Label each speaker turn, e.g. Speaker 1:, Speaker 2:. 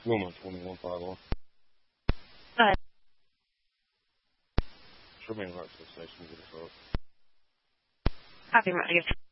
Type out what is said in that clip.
Speaker 1: Luma 2151.
Speaker 2: Go ahead.
Speaker 1: Should be right to the station. Get us up.
Speaker 2: Copy, Roger.